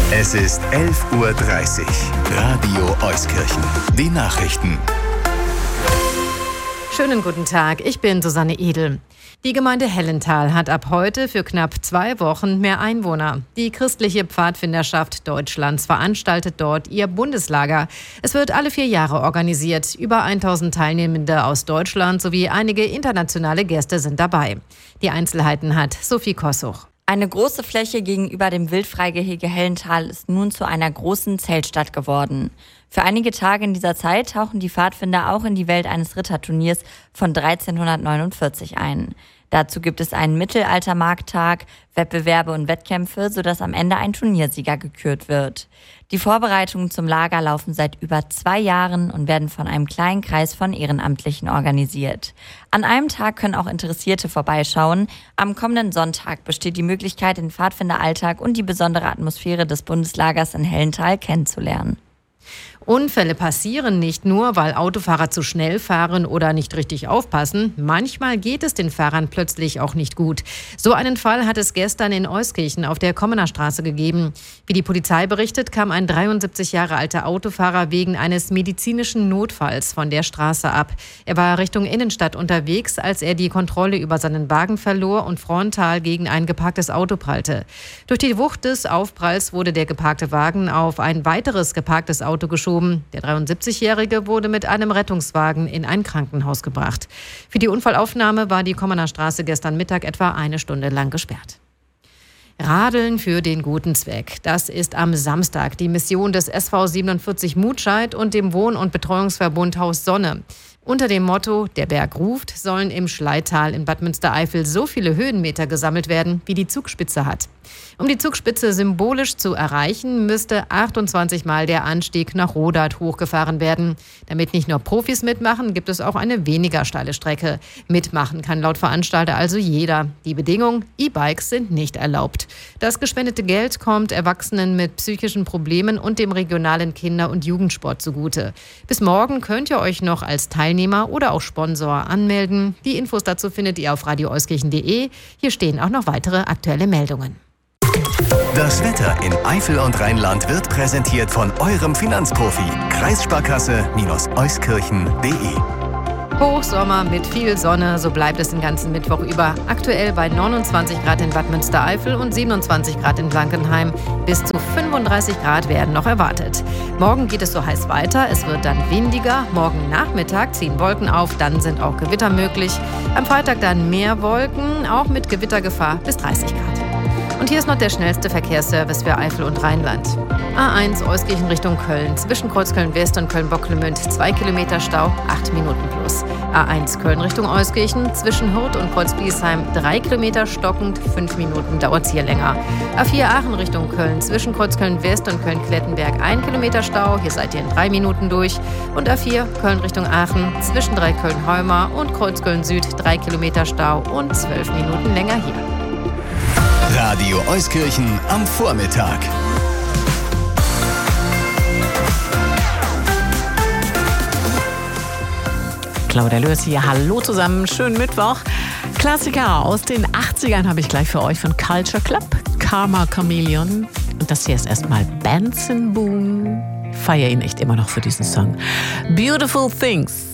Es ist 11:30 Uhr. Radio Euskirchen. Die Nachrichten. Schönen guten Tag, ich bin Susanne Edel. Die Gemeinde Hellenthal hat ab heute für knapp 2 Wochen mehr Einwohner. Die christliche Pfadfinderschaft Deutschlands veranstaltet dort ihr Bundeslager. Es wird alle 4 Jahre organisiert. Über 1000 Teilnehmende aus Deutschland sowie einige internationale Gäste sind dabei. Die Einzelheiten hat Sophie Kossuch. Eine große Fläche gegenüber dem Wildfreigehege Hellenthal ist nun zu einer großen Zeltstadt geworden. Für einige Tage in dieser Zeit tauchen die Pfadfinder auch in die Welt eines Ritterturniers von 1349 ein. Dazu gibt es einen Mittelaltermarkttag, Wettbewerbe und Wettkämpfe, sodass am Ende ein Turniersieger gekürt wird. Die Vorbereitungen zum Lager laufen seit über 2 Jahren und werden von einem kleinen Kreis von Ehrenamtlichen organisiert. An einem Tag können auch Interessierte vorbeischauen. Am kommenden Sonntag besteht die Möglichkeit, den Pfadfinderalltag und die besondere Atmosphäre des Bundeslagers in Hellenthal kennenzulernen. Unfälle passieren nicht nur, weil Autofahrer zu schnell fahren oder nicht richtig aufpassen. Manchmal geht es den Fahrern plötzlich auch nicht gut. So einen Fall hat es gestern in Euskirchen auf der Kommener Straße gegeben. Wie die Polizei berichtet, kam ein 73 Jahre alter Autofahrer wegen eines medizinischen Notfalls von der Straße ab. Er war Richtung Innenstadt unterwegs, als er die Kontrolle über seinen Wagen verlor und frontal gegen ein geparktes Auto prallte. Durch die Wucht des Aufpralls wurde der geparkte Wagen auf ein weiteres geparktes Auto geschoben. Der 73-Jährige wurde mit einem Rettungswagen in ein Krankenhaus gebracht. Für die Unfallaufnahme war die Kommener Straße gestern Mittag etwa 1 Stunde lang gesperrt. Radeln für den guten Zweck. Das ist am Samstag die Mission des SV 47 Mutscheid und dem Wohn- und Betreuungsverbund Haus Sonne. Unter dem Motto „Der Berg ruft" sollen im Schleital in Bad Münstereifel so viele Höhenmeter gesammelt werden, wie die Zugspitze hat. Um die Zugspitze symbolisch zu erreichen, müsste 28 Mal der Anstieg nach Rodath hochgefahren werden. Damit nicht nur Profis mitmachen, gibt es auch eine weniger steile Strecke. Mitmachen kann laut Veranstalter also jeder. Die Bedingung: E-Bikes sind nicht erlaubt. Das gespendete Geld kommt Erwachsenen mit psychischen Problemen und dem regionalen Kinder- und Jugendsport zugute. Bis morgen könnt ihr euch noch als Teilnehmer oder auch Sponsor anmelden. Die Infos dazu findet ihr auf radioeuskirchen.de. Hier stehen auch noch weitere aktuelle Meldungen. Das Wetter in Eifel und Rheinland wird präsentiert von eurem Finanzprofi. Kreissparkasse-euskirchen.de. Hochsommer mit viel Sonne, so bleibt es den ganzen Mittwoch über. Aktuell bei 29 Grad in Bad Münstereifel und 27 Grad in Blankenheim. Bis zu 35 Grad werden noch erwartet. Morgen geht es so heiß weiter, es wird dann windiger. Morgen Nachmittag ziehen Wolken auf, dann sind auch Gewitter möglich. Am Freitag dann mehr Wolken, auch mit Gewittergefahr bis 30 Grad. Und hier ist noch der schnellste Verkehrsservice für Eifel und Rheinland. A1 Euskirchen Richtung Köln. Zwischen Kreuzköln West und Köln-Bocklemünd 2 Kilometer Stau, 8 Minuten plus. A1 Köln Richtung Euskirchen. Zwischen Hurth und Kreuzbiesheim 3 Kilometer stockend, 5 Minuten dauert es hier länger. A4 Aachen Richtung Köln. Zwischen Kreuzköln West und Köln-Klettenberg 1 Kilometer Stau. Hier seid ihr in 3 Minuten durch. Und A4 Köln Richtung Aachen. Zwischen Dreiköln-Heumar und Kreuzköln Süd 3 Kilometer Stau und 12 Minuten länger hier. Radio Euskirchen am Vormittag. Claudia Lörs hier, hallo zusammen, schönen Mittwoch. Klassiker aus den 80ern habe ich gleich für euch von Culture Club, Karma Chameleon. Und das hier ist erstmal Benson Boone. Ich feiere ihn echt immer noch für diesen Song. Beautiful Things.